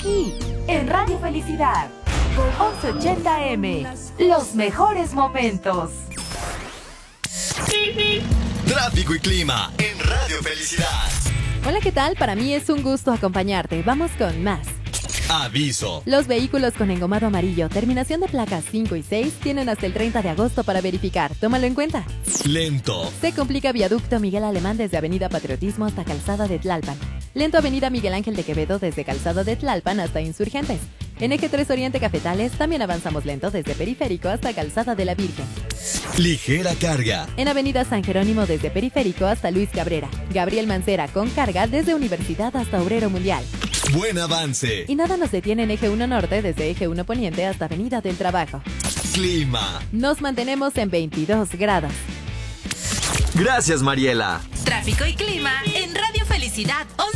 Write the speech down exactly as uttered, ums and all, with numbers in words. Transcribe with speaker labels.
Speaker 1: aquí, en Radio Felicidad. once ochenta eme, los mejores momentos.
Speaker 2: Tráfico y clima en Radio Felicidad.
Speaker 3: Hola, ¿qué tal? Para mí es un gusto acompañarte. Vamos con más.
Speaker 2: Aviso.
Speaker 3: Los vehículos con engomado amarillo, terminación de placas cinco y seis, tienen hasta el treinta de agosto para verificar. Tómalo en cuenta.
Speaker 2: Lento.
Speaker 3: Se complica viaducto Miguel Alemán desde Avenida Patriotismo hasta Calzada de Tlalpan. Lento Avenida Miguel Ángel de Quevedo desde Calzada de Tlalpan hasta Insurgentes. En Eje tres Oriente Cafetales también avanzamos lento desde Periférico hasta Calzada de la Virgen.
Speaker 2: Ligera carga.
Speaker 3: En Avenida San Jerónimo desde Periférico hasta Luis Cabrera. Gabriel Mancera con carga desde Universidad hasta Obrero Mundial.
Speaker 2: Buen avance.
Speaker 3: Y nada nos detiene en Eje uno Norte desde Eje uno Poniente hasta Avenida del Trabajo.
Speaker 2: Clima.
Speaker 3: Nos mantenemos en veintidós grados.
Speaker 4: Gracias, Mariela.
Speaker 1: Tráfico y clima en Radio Felicidad.